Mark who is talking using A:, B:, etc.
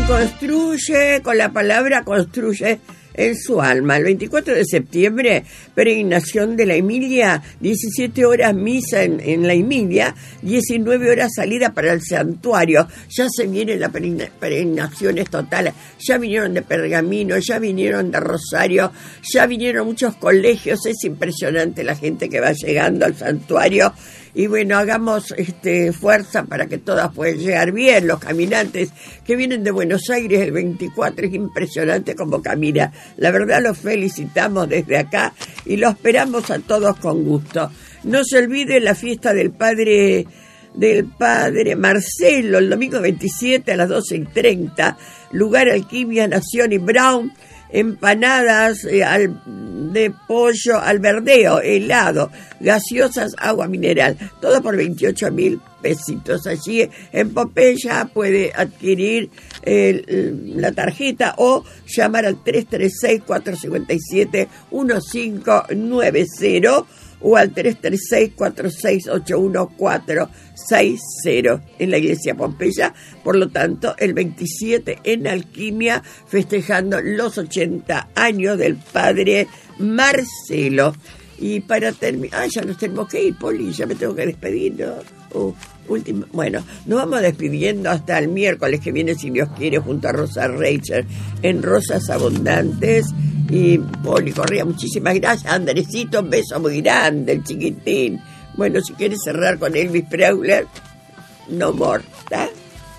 A: construye, con la palabra construye en su alma. El 24 de septiembre, peregrinación de la Emilia, 17 horas misa en la Emilia, 19 horas salida para el santuario. Ya se vienen las peregrinaciones totales, ya vinieron de Pergamino, ya vinieron de Rosario, ya vinieron muchos colegios. Es impresionante la gente que va llegando al santuario. Y bueno, hagamos fuerza para que todas puedan llegar bien. Los caminantes que vienen de Buenos Aires el 24, es impresionante cómo camina. La verdad, los felicitamos desde acá y los esperamos a todos con gusto. No se olvide la fiesta del padre Marcelo, el domingo 27 a las 12:30, lugar Alquimia, Nación y Brown. Empanadas de pollo al verdeo, helado, gaseosas, agua mineral, todo por 28.000 pesitos. Allí en Pompeya puede adquirir la tarjeta o llamar al 336-457-1590 o al 336-4681-460 en la iglesia Pompeya. Por lo tanto, el 27 en Alquimia, festejando los 80 años del padre Marcelo. Y para terminar, ya nos tenemos que ir, Poli, ya me tengo que despedir, ¿no? Bueno, nos vamos despidiendo hasta el miércoles que viene, si Dios quiere, junto a Rosa Reicher en Rosas Abundantes. Y Poli Correa, muchísimas gracias. Andresito, un beso muy grande, el chiquitín. Bueno, si quieres cerrar con Elvis Presley, no more, ¿está?